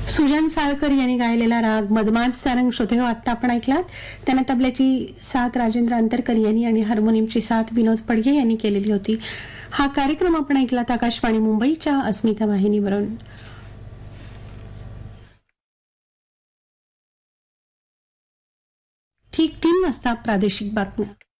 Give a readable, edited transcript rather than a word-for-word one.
सुजन साळकर यांनी गायलेला राग मधमात सारंग श्रोते हो आत्ता आपण ऐकलात. त्यांना तबल्याची साथ राजेंद्र अंतरकर यांनी आणि हार्मोनियमची साथ विनोद पडगे यांनी केलेली होती. हा कार्यक्रम आपण ऐकलात आकाशवाणी मुंबईच्या अस्मिता वाहिनीवरून. ठीक 3 वाजता प्रादेशिक बातम्या.